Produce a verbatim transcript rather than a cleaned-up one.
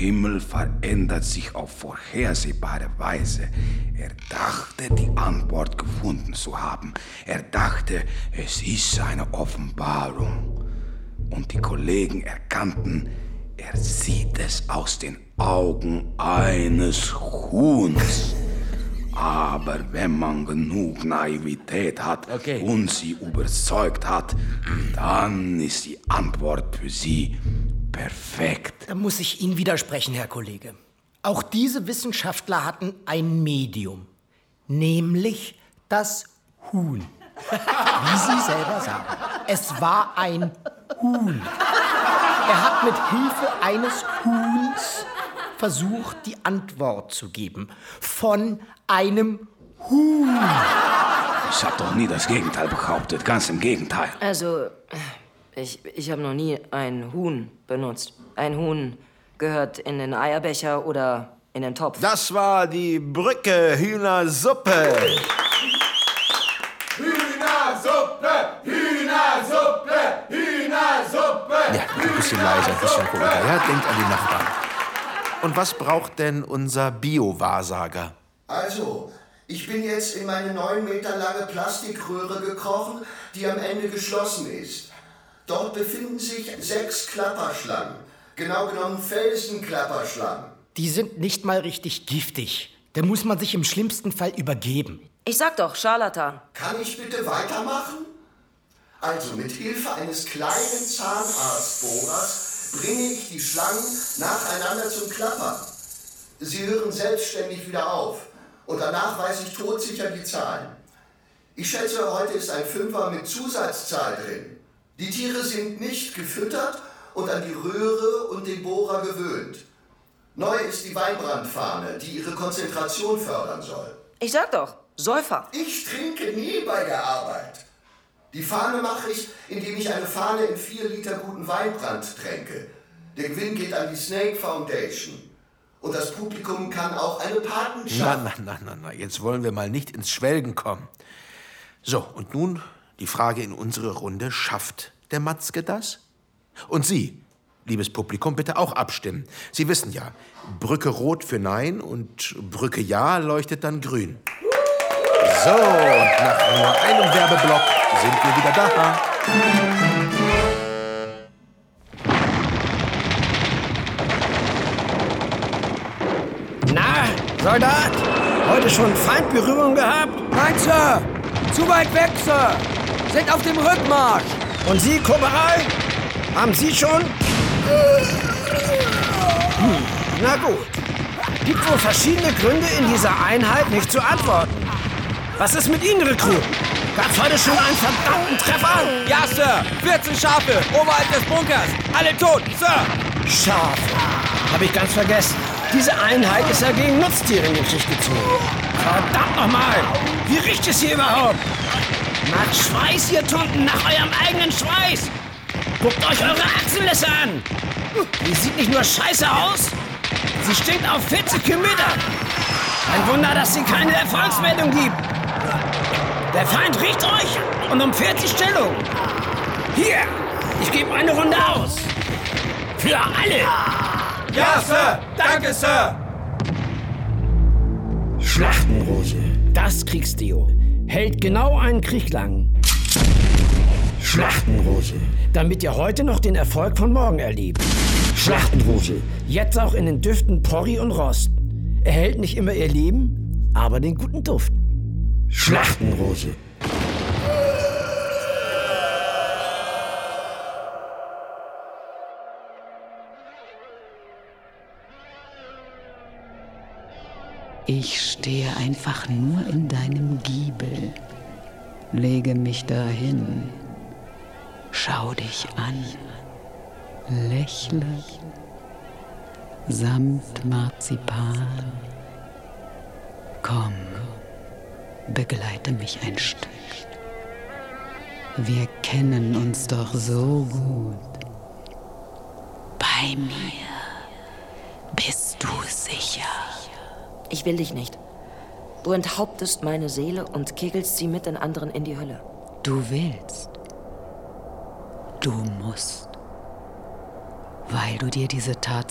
Himmel verändert sich auf vorhersehbare Weise. Er dachte, die Antwort gefunden zu haben. Er dachte, es ist eine Offenbarung. Und die Kollegen erkannten, er sieht es aus den Augen eines Huhns. Aber wenn man genug Naivität hat okay. und sie überzeugt hat, dann ist die Antwort für sie perfekt. Da muss ich Ihnen widersprechen, Herr Kollege. Auch diese Wissenschaftler hatten ein Medium, nämlich das Huhn. Wie Sie selber sagen. Es war ein Huhn. Er hat mit Hilfe eines Huhns versucht, die Antwort zu geben. Von einem Huhn. Ich habe doch nie das Gegenteil behauptet. Ganz im Gegenteil. Also, ich, ich habe noch nie ein Huhn benutzt. Ein Huhn gehört in den Eierbecher oder in den Topf. Das war die Brücke Hühnersuppe. Hühnersuppe, Hühnersuppe, Hühnersuppe. Ja, ein bisschen leiser, ein bisschen Kollege. Ja, denkt an die Nachbarn. Und was braucht denn unser Bio-Wahrsager? Also, ich bin jetzt in meine neun Meter lange Plastikröhre gekrochen, die am Ende geschlossen ist. Dort befinden sich sechs Klapperschlangen. Genau genommen Felsenklapperschlangen. Die sind nicht mal richtig giftig. Da muss man sich im schlimmsten Fall übergeben. Ich sag doch, Scharlatan. Kann ich bitte weitermachen? Also, mit Hilfe eines kleinen Zahnarztbohrers bringe ich die Schlangen nacheinander zum Klappern. Sie hören selbstständig wieder auf. Und danach weiß ich todsicher die Zahlen. Ich schätze, heute ist ein Fünfer mit Zusatzzahl drin. Die Tiere sind nicht gefüttert und an die Röhre und den Bohrer gewöhnt. Neu ist die Weinbrandfahne, die ihre Konzentration fördern soll. Ich sag doch, Säufer. Ich trinke nie bei der Arbeit. Die Fahne mache ich, indem ich eine Fahne in vier Liter guten Weinbrand tränke. Der Gewinn geht an die Snake Foundation. Und das Publikum kann auch eine Patenschaft... Na, na, na, na, na, jetzt wollen wir mal nicht ins Schwelgen kommen. So, und nun die Frage in unsere Runde. Schafft der Matzke das? Und Sie, liebes Publikum, bitte auch abstimmen. Sie wissen ja, Brücke rot für Nein und Brücke Ja leuchtet dann grün. So, und nach nur einem Werbeblock sind wir wieder da. Na, Soldat, heute schon Feindberührung gehabt? Nein, Sir. Zu weit weg, Sir. Sind auf dem Rückmarsch. Und Sie, Korporal? Haben Sie schon? Hm, na gut. Gibt wohl verschiedene Gründe, in dieser Einheit nicht zu antworten. Was ist mit Ihnen, Rekrut? Gab's heute schon einen verdammten Treffer? Ja, Sir. vierzehn Schafe oberhalb des Bunkers. Alle tot, Sir. Schafe. Hab ich ganz vergessen. Diese Einheit ist ja gegen Nutztiere in die Schicht gezogen. Verdammt nochmal. Wie riecht es hier überhaupt? Nach Schweiß, ihr Tunten. Nach eurem eigenen Schweiß. Guckt euch eure Achsenlässe an. Die sieht nicht nur scheiße aus. Sie stinkt auf vierzig Kilometer. Ein Wunder, dass sie keine Erfolgsmeldung gibt. Der Feind riecht euch und umfährt die Stellung. Hier, ich gebe eine Runde aus. Für alle. Ja, Sir. Danke, Sir. Schlachtenrose, das Kriegsdeo. Hält genau einen Krieg lang. Schlachtenrose, damit ihr heute noch den Erfolg von morgen erlebt. Schlachtenrose, jetzt auch in den Düften Porri und Rost. Erhält nicht immer ihr Leben, aber den guten Duft. Schlachtenrose. Ich stehe einfach nur in deinem Giebel, lege mich dahin, schau dich an, lächle, samt Marzipan. Komm, begleite mich ein Stück. Wir kennen uns doch so gut. Bei mir bist du sicher. Ich will dich nicht. Du enthauptest meine Seele und kegelst sie mit den anderen in die Hölle. Du willst. Du musst. Weil du dir diese Tatsache